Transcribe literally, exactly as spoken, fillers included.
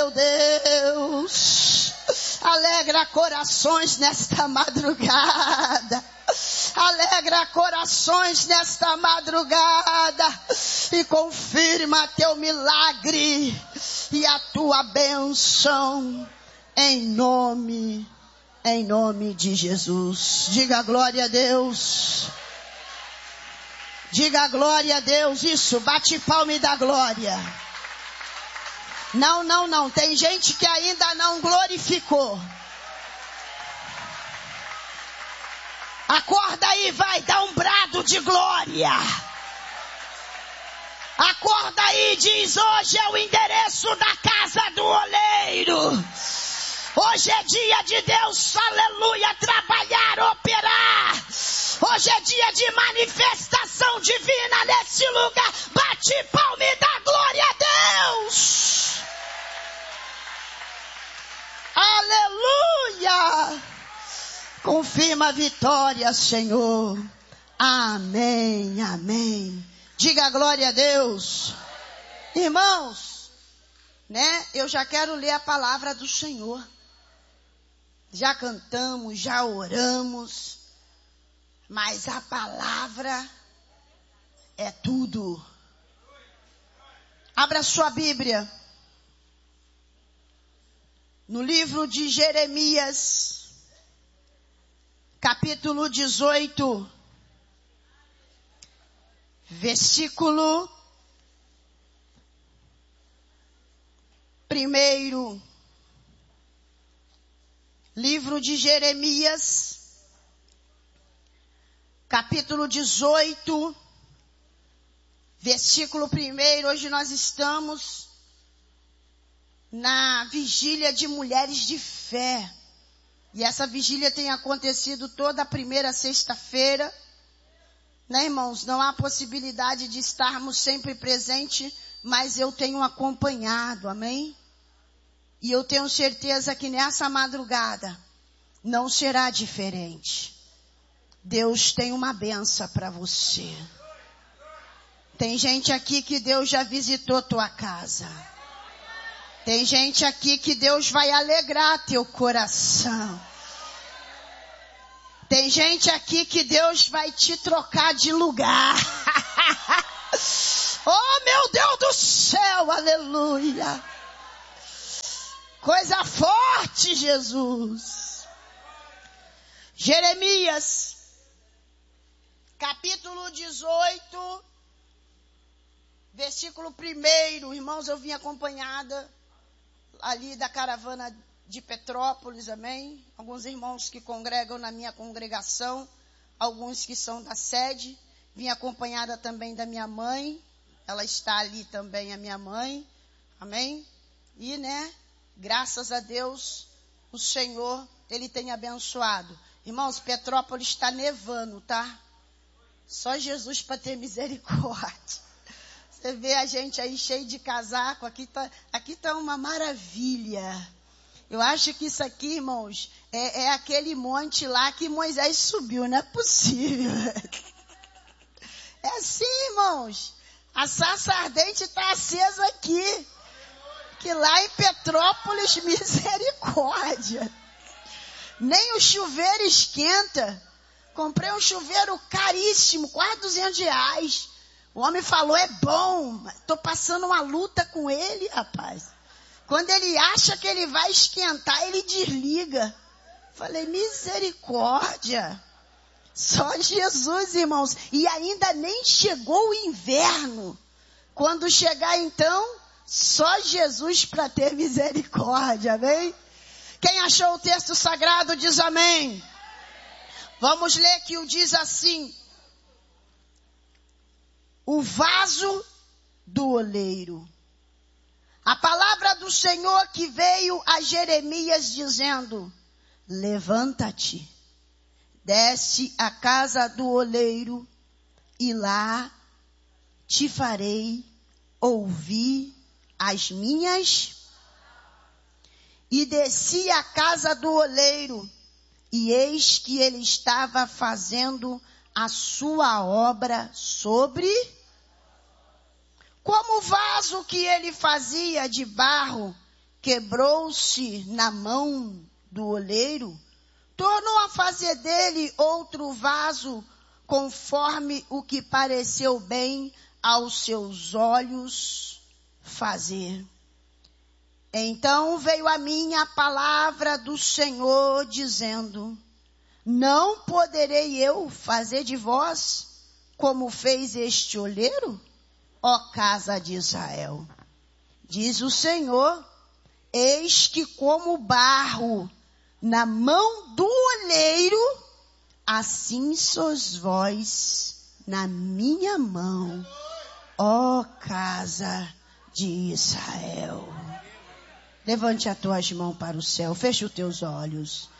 meu Deus. Alegra corações nesta madrugada. Alegra corações nesta madrugada. E confirma teu milagre e a tua bênção. Em nome, em nome de Jesus. Diga glória a Deus. Diga glória a Deus. Isso, bate palma e dá glória. Não, não, não. Tem gente que ainda não glorificou. Acorda aí, vai, dá um brado de glória. Acorda aí, diz: hoje é o endereço da casa do oleiro. Hoje é dia de Deus, aleluia, trabalhar, operar. Hoje é dia de manifestação divina nesse lugar. Bate palma e dá glória a Deus. Aleluia. Confirma a vitória, Senhor. Amém, amém. Diga glória a Deus. Irmãos, né? Eu já quero ler a palavra do Senhor. Já cantamos, já oramos. Mas a palavra é tudo. Abra sua Bíblia. No livro de Jeremias, capítulo dezoito, versículo primeiro. Livro de Jeremias, capítulo dezoito, versículo primeiro. Hoje nós estamos na vigília de mulheres de fé. E essa vigília tem acontecido toda a primeira sexta-feira. Né, irmãos? Não há possibilidade de estarmos sempre presentes, mas eu tenho acompanhado, amém? E eu tenho certeza que nessa madrugada não será diferente. Deus tem uma benção para você. Tem gente aqui que Deus já visitou tua casa. Tem gente aqui que Deus vai alegrar teu coração. Tem gente aqui que Deus vai te trocar de lugar. Oh, meu Deus do céu, aleluia. Coisa forte, Jesus. Jeremias, capítulo dezoito, versículo primeiro. Irmãos, eu vim acompanhada ali da caravana de Petrópolis, amém? Alguns irmãos que congregam na minha congregação, alguns que são da sede. Vim acompanhada também da minha mãe, ela está ali também, a minha mãe, amém? E, né, graças a Deus, o Senhor, Ele tem abençoado. Irmãos, Petrópolis está nevando, tá? Só Jesus para ter misericórdia. Você vê a gente aí cheio de casaco, aqui tá, aqui tá uma maravilha. Eu acho que isso aqui, irmãos, é, é aquele monte lá que Moisés subiu, não é possível. É assim, irmãos. A sarça ardente está acesa aqui. Que lá em Petrópolis, misericórdia. Nem o chuveiro esquenta. Comprei um chuveiro caríssimo, quase duzentos reais. O homem falou, é bom. Estou passando uma luta com ele, rapaz. Quando ele acha que ele vai esquentar, ele desliga. Falei, misericórdia. Só Jesus, irmãos. E ainda nem chegou o inverno. Quando chegar então, só Jesus para ter misericórdia, amém? Quem achou o texto sagrado diz amém. Vamos ler que o diz assim. O vaso do oleiro. A palavra do Senhor que veio a Jeremias dizendo, levanta-te, desce à casa do oleiro e lá te farei ouvir as minhas. E desci à casa do oleiro e eis que ele estava fazendo a sua obra sobre... Como o vaso que ele fazia de barro quebrou-se na mão do oleiro, tornou a fazer dele outro vaso, conforme o que pareceu bem aos seus olhos fazer. Então veio a mim a palavra do Senhor, dizendo: não poderei eu fazer de vós como fez este oleiro, ó casa de Israel? Diz o Senhor: eis que como barro na mão do oleiro, assim sois vós na minha mão, ó casa de Israel. Levante as tuas mãos para o céu, feche os teus olhos.